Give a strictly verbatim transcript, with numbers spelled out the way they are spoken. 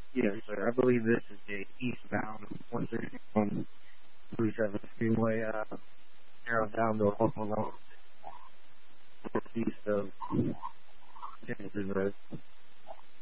Yes, sir. I believe this is the eastbound one sixty-one three seven Freeway, uh, narrowed down to a local northeast of Genesis Road.